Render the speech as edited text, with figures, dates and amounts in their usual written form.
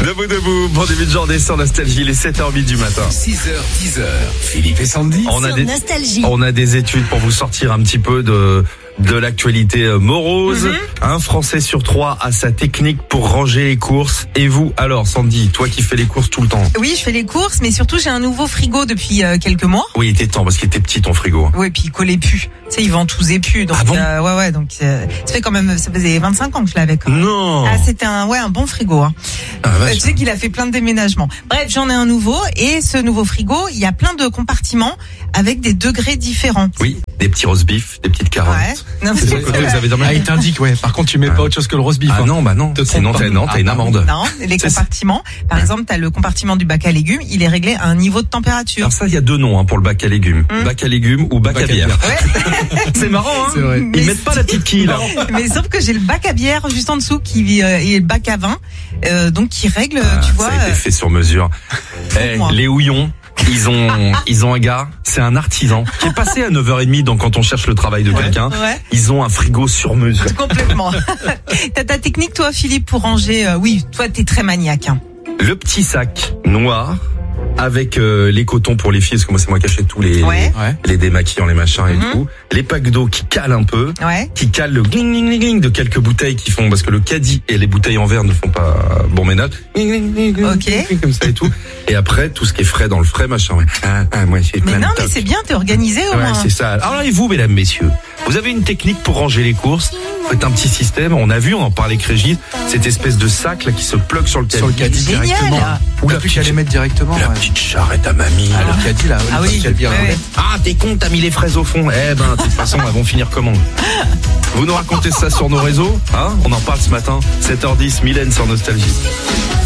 Debout, bon début de journée sur Nostalgie, les 7h08 du matin. 6h, 10h, Philippe et Sandy. On a des études pour vous sortir un petit peu de l'actualité morose. Un Français sur 3 a sa technique pour ranger les courses. Et vous, alors Sandy, toi qui fais les courses tout le temps? Oui, je fais les courses, mais surtout j'ai un nouveau frigo depuis quelques mois. Oui, il était temps parce qu'il était petit ton frigo. Oui, puis il collait plus. Tu sais, il ventoussait plus. Donc, ah bon donc ça fait quand même, ça faisait 25 ans que je l'avais quand même. Non. Ah, c'était un bon frigo. Hein. Tu sais qu'il a fait plein de déménagements. Bref, j'en ai un nouveau et ce nouveau frigo, il y a plein de compartiments avec des degrés différents. Oui, des petits roast beef, des petites carottes. Ouais. Non, c'est ça que vous avez dans il t'indique, ouais. Par contre, tu mets pas autre chose que le roast beef. Ah non, sinon t'as une amende. Non, les compartiments. Par exemple, t'as le compartiment du bac à légumes, il est réglé à un niveau de température. Alors ça, il y a deux noms pour le bac à légumes. Bac à légumes ou bac à bière. Ouais. C'est marrant, hein. C'est vrai. Ils mettent pas la petite quille, là. Mais sauf que j'ai le bac à bière juste en dessous qui et le bac à vin, donc qui règle, tu vois. Ça a été fait sur mesure. Les houillons. Ils ont un gars, c'est un artisan qui est passé à 9h30 donc quand on cherche le travail de quelqu'un, ils ont un frigo sur mesure. Complètement. T'as ta technique toi Philippe pour ranger oui, toi t'es très maniaque hein. Le petit sac noir avec les cotons pour les filles parce que moi c'est moi qui achète tous les démaquillants, les machins et tout, les packs d'eau qui calent un peu, qui calent le gling gling gling de quelques bouteilles qui font parce que le caddie et les bouteilles en verre ne font pas bon ménage. Comme ça et tout. Et après tout ce qui est frais dans le frais machin. Moi j'ai plein de tocs. Mais c'est bien, t'es organisé au moins. C'est ça. Alors et vous mesdames messieurs, vous avez une technique pour ranger les courses? Faites un petit système, on en parlait avec Régis, cette espèce de sac là qui se plug sur le caddie directement. Ou la plus qu'à les mettre directement. La petite charrette à mamie. Le caddie là. Ah oui. Ah t'es con, t'as mis les fraises au fond. De toute façon elles vont finir comment? Vous nous racontez ça sur nos réseaux, hein? On en parle ce matin. 7h10, Mylène sur Nostalgie.